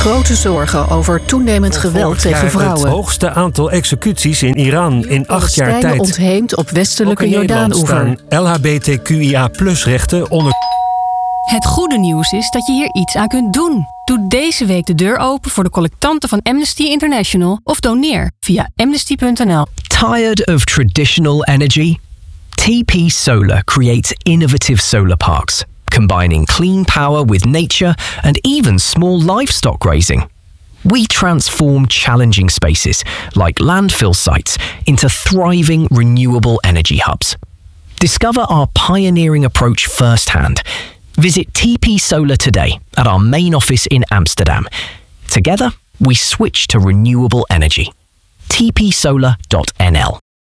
grote zorgen over toenemend geweld tegen vrouwen. Het hoogste aantal executies in Iran in 8 jaar tijd. Ontheemd op westelijke Jordaan-oever. LHBTQIA+-rechten onder... Het goede nieuws is dat je hier iets aan kunt doen. Doe deze week de deur open voor de collectanten van Amnesty International of doneer via amnesty.nl. Tired of traditional energy? TP Solar creates innovative solar parks, combining clean power with nature and even small livestock grazing. We transform challenging spaces, like landfill sites, into thriving renewable energy hubs. Discover our pioneering approach firsthand. Visit TP Solar today at our main office in Amsterdam. Together, we switch to renewable energy. tpsolar.nl.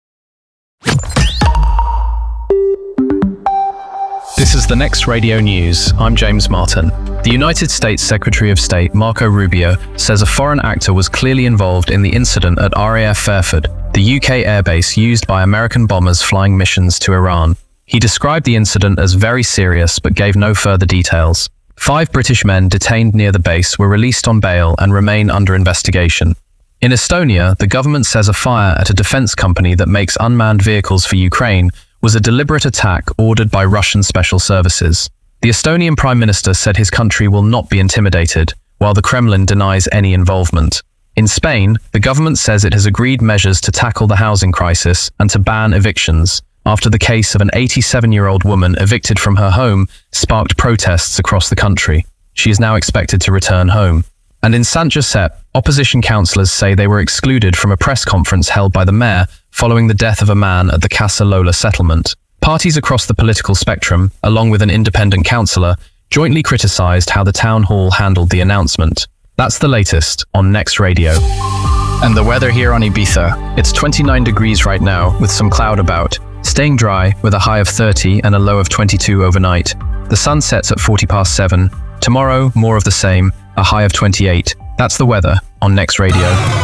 This is the Next Radio News. I'm James Martin. The United States Secretary of State Marco Rubio says a foreign actor was clearly involved in the incident at RAF Fairford, the UK airbase used by American bombers flying missions to Iran. He described the incident as very serious but gave no further details. 5 British men detained near the base were released on bail and remain under investigation. In Estonia, the government says a fire at a defense company that makes unmanned vehicles for Ukraine was a deliberate attack ordered by Russian special services. The Estonian Prime Minister said his country will not be intimidated, while the Kremlin denies any involvement. In Spain, the government says it has agreed measures to tackle the housing crisis and to ban evictions, after the case of an 87-year-old woman evicted from her home sparked protests across the country. She is now expected to return home. And in Sant Josep, opposition councillors say they were excluded from a press conference held by the mayor following the death of a man at the Casa Lola settlement. Parties across the political spectrum, along with an independent councillor, jointly criticised how the town hall handled the announcement. That's the latest on Next Radio. And the weather here on Ibiza. It's 29 degrees right now with some cloud about. Staying dry with a high of 30 and a low of 22 overnight. The sun sets at 7:40. Tomorrow, more of the same, a high of 28. That's the weather on Next Radio.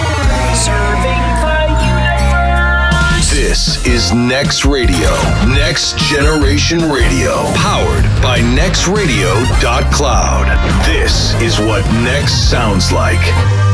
This is Next Radio, Next Generation Radio, powered by nextradio.cloud. This is what Next sounds like.